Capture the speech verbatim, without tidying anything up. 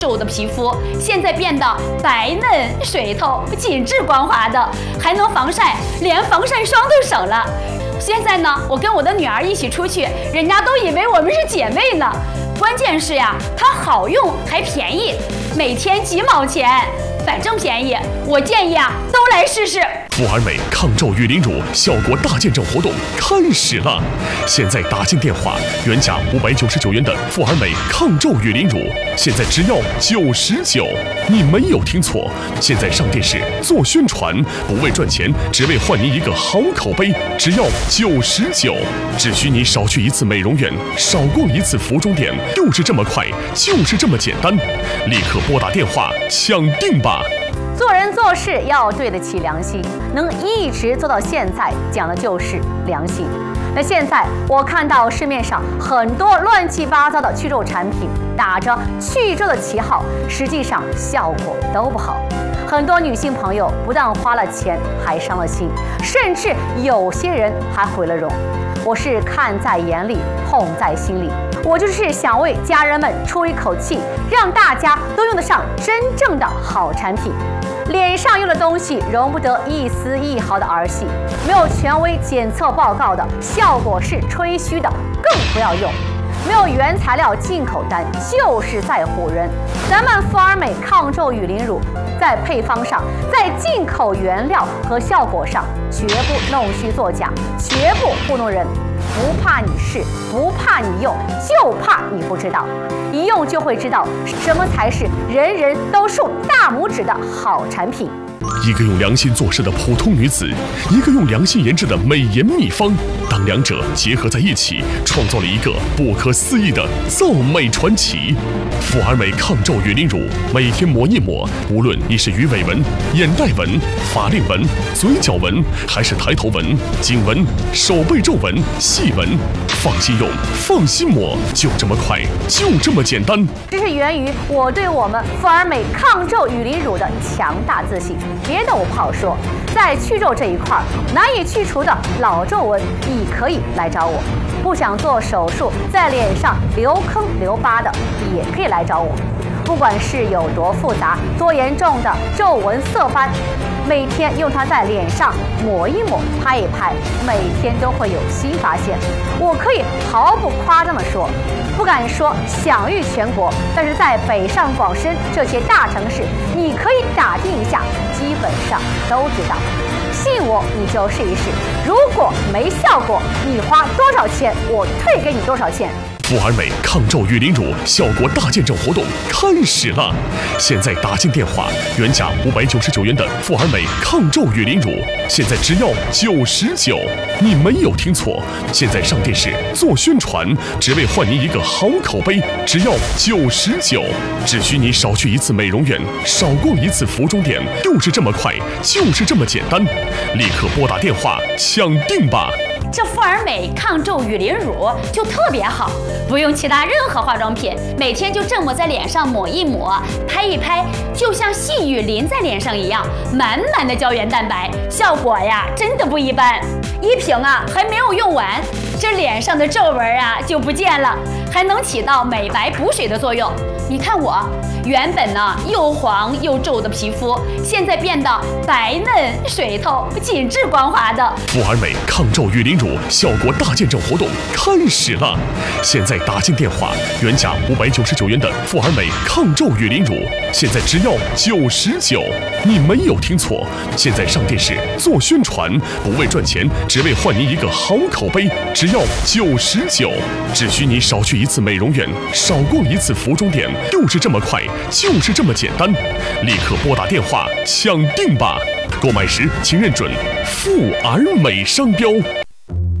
皱的皮肤现在变得白嫩水透、紧致光滑的，还能防晒，连防晒霜都省了。现在呢，我跟我的女儿一起出去，人家都以为我们是姐妹呢。关键是呀，它好用还便宜，每天几毛钱，反正便宜。我建议啊，都来试试。 富尔美抗皱雨淋乳效果大见证活动开始了！现在打进电话，原价五百九十九元的富尔美抗皱雨淋乳，现在只要九十九。你没有听错，现在上电视做宣传，不为赚钱，只为换您一个好口碑，只要九十九。只需你少去一次美容院，少逛一次服装店，就是这么快，就是这么简单。立刻拨打电话抢定吧！ 做人做事要对得起良心，能一直做到现在，讲的就是良心。那现在我看到市面上很多乱七八糟的去皱产品，打着去皱的旗号，实际上效果都不好。很多女性朋友不但花了钱，还伤了心，甚至有些人还毁了容。我是看在眼里，痛在心里。我就是想为家人们出一口气，让大家都用得上真正的好产品。脸上用的东西容不得一丝一毫的儿戏，没有权威检测报告的，效果是吹嘘的，更不要用。没有原材料进口单，就是在唬人。咱们富尔美抗皱雨淋乳在配方上，在进口原料和效果上，绝不弄虚作假，绝不糊弄人。不怕你试，不怕你用，就怕你不知道。一用就会知道什么才是人人都竖大拇指的好产品。 一个用良心做事的普通女子，一个用良心研制的美颜秘方，当两者结合在一起，创造了一个不可思议的造美传奇。富尔美抗皱雨淋乳，每天抹一抹，无论你是鱼尾纹、眼袋纹、法令纹、嘴角纹，还是抬头纹、颈纹、手背皱纹、细纹，放心用，放心抹，就这么快，就这么简单。 这是源于我对我们富尔美抗皱雨淋乳的强大自信。别的我不好说，在去皱这一块难以去除的老皱纹，你可以来找我。不想做手术，在脸上留坑留疤的，也可以来找我。不管是有多复杂、多严重的皱纹色斑，每天用它在脸上抹一抹、拍一拍，每天都会有新发现。我可以毫不夸张地说，不敢说享誉全国，但是在北上广深这些大城市，你可以打听一下，基本上都知道。信我，你就试一试。如果没效果，你花多少钱，我退给你多少钱。 富尔美抗皱雨淋乳效果大见证活动开始了！现在打进电话，原价五百九十九元的富尔美抗皱雨淋乳，现在只要九十九。你没有听错，现在上电视做宣传，只为换您一个好口碑，只要九十九。只需你少去一次美容院，少逛一次服装店，就是这么快，就是这么简单。立刻拨打电话抢定吧！ 这富尔美抗皱雨淋乳就特别好，不用其他任何化妆品，每天就这么在脸上抹一抹、拍一拍，就像细雨淋在脸上一样，满满的胶原蛋白，效果呀真的不一般。一瓶啊还没有用完，这脸上的皱纹啊就不见了，还能起到美白补水的作用。你看我原本呢又黄又皱的皮肤，现在变得白嫩水透、紧致光滑的。 富尔美抗皱雨淋乳效果大见证活动开始了！现在打进电话，原价五百九十九元的富尔美抗皱雨淋乳，现在只要九十九。你没有听错，现在上电视做宣传，不为赚钱，只为换您一个好口碑，只要九十九。只需你少去一次美容院，少逛一次服装店，就是这么快，就是这么简单。立刻拨打电话抢定吧！购买时请认准富尔美商标。